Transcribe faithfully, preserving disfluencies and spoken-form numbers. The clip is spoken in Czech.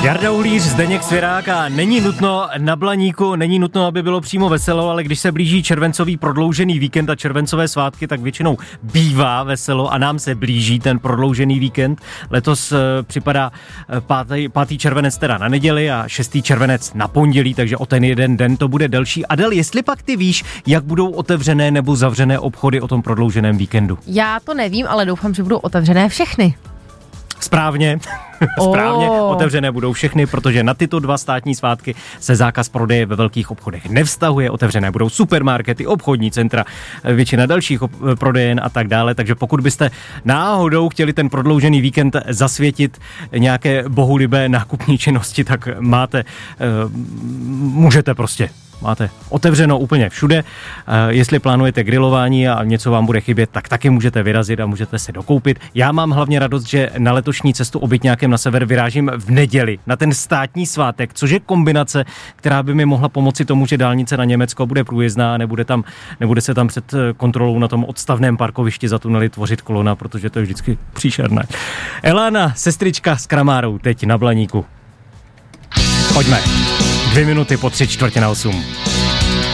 Jarda Uhlíř, Zdeněk Svěrák a není nutno na Blaníku, není nutno, aby bylo přímo veselo, ale když se blíží červencový prodloužený víkend a červencové svátky, tak většinou bývá veselo a nám se blíží ten prodloužený víkend. Letos uh, připadá pátý, pátý červenec teda na neděli a šestý červenec na pondělí, takže o ten jeden den to bude delší. Adel, jestli pak ty víš, jak budou otevřené nebo zavřené obchody o tom prodlouženém víkendu? Já to nevím, ale doufám, že budou otevřené všechny. Správně, správně, Oh. otevřené budou všechny, protože na tyto dva státní svátky se zákaz prodeje ve velkých obchodech nevztahuje, otevřené budou supermarkety, obchodní centra, většina dalších ob- prodejen a tak dále, takže pokud byste náhodou chtěli ten prodloužený víkend zasvětit nějaké bohulibé nákupní činnosti, tak máte, uh, můžete prostě. Máte otevřeno úplně všude. Jestli plánujete grilování a něco vám bude chybět, tak taky můžete vyrazit a můžete se dokoupit. Já mám hlavně radost, že na letošní cestu Obytňákem na sever vyrážím v neděli na ten státní svátek, což je kombinace, která by mi mohla pomoci tomu, že dálnice na Německo bude průjezdná a nebude, tam, nebude se tam před kontrolou na tom odstavném parkovišti za tunely tvořit kolona, protože to je vždycky příšerné. Elana, sestřička s Kramárou, teď na Blaníku. Pojďme. Dvě minuty po tři čtvrtě na osm.